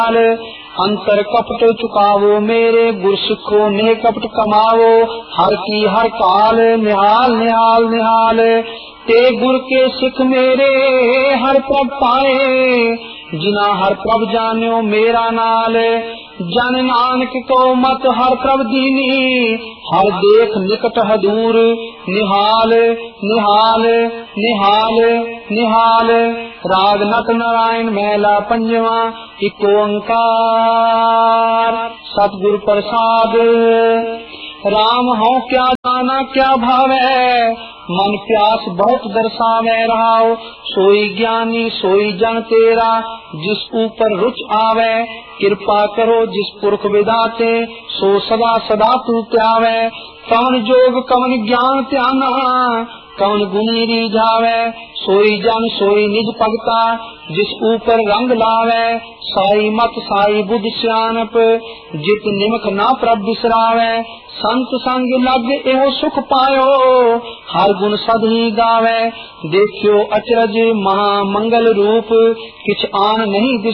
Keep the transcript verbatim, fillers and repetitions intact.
अंतर कपट चुकावो मेरे गुर सिखो ने कपट कमावो। हर की हर काल निहाल निहाल निहाल ते गुर के सिख मेरे हर प्रभ पाए। जिना हर प्रभ जान्यो मेरा नाल जन नानक को मत हर प्रभ दीनी। हर देख निकट हदूर निहाल निहाल निहाल निहाल। राग नट नारायण मैला पंजवा इक ओंकार सतगुर प्रसाद। राम हो क्या जाना क्या भावै मन प्यास बहुत दर्शावे रहाओ। सोई ज्ञानी सोई जन तेरा जिस ऊपर रुच आवे। कृपा करो जिस पुरख विदाते सो सदा सदा तू त्यावे। कवन जोग कवन ज्ञान ध्याना कवन गुणी रीझावे। सोई जन सोई निज भगता जिस ऊपर रंग लावे। साई मत साई बुद्ध सियानप जित निमख ना प्रभ बिसरावे। संत संग लग एहो सुख पायो हर गुण सद ही गावे। देखियो अचरज महा मंगल रूप किछ आन नहीं